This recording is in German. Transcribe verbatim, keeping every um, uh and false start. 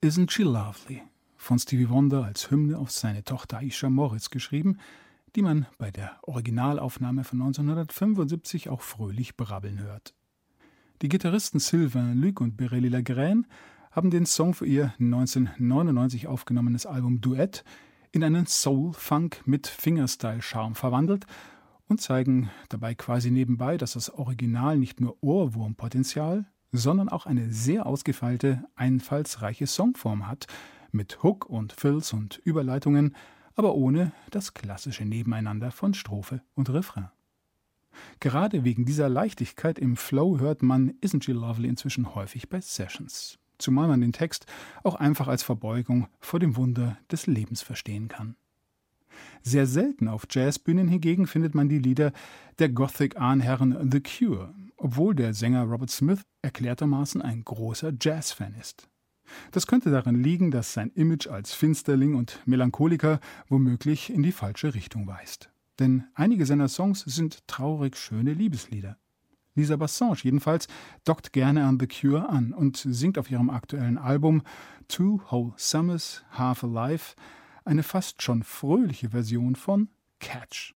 Isn't She Lovely von Stevie Wonder als Hymne auf seine Tochter Aisha Moritz geschrieben, die man bei der Originalaufnahme von neunzehnhundertfünfundsiebzig auch fröhlich brabbeln hört. Die Gitarristen Sylvain Luc und Biréli Lagrène haben den Song für ihr neunzehnhundertneunundneunzig aufgenommenes Album Duett in einen Soul-Funk mit Fingerstyle-Charme verwandelt und zeigen dabei quasi nebenbei, dass das Original nicht nur Ohrwurmpotenzial, sondern auch eine sehr ausgefeilte, einfallsreiche Songform hat, mit Hook und Fills und Überleitungen, aber ohne das klassische Nebeneinander von Strophe und Refrain. Gerade wegen dieser Leichtigkeit im Flow hört man Isn't She Lovely inzwischen häufig bei Sessions, zumal man den Text auch einfach als Verbeugung vor dem Wunder des Lebens verstehen kann. Sehr selten auf Jazzbühnen hingegen findet man die Lieder der Gothic-Ahnherren The Cure, obwohl der Sänger Robert Smith erklärtermaßen ein großer Jazz-Fan ist. Das könnte daran liegen, dass sein Image als Finsterling und Melancholiker womöglich in die falsche Richtung weist. Denn einige seiner Songs sind traurig schöne Liebeslieder. Lisa Bassange jedenfalls dockt gerne an The Cure an und singt auf ihrem aktuellen Album Two Whole Summers, Half a Life eine fast schon fröhliche Version von Catch.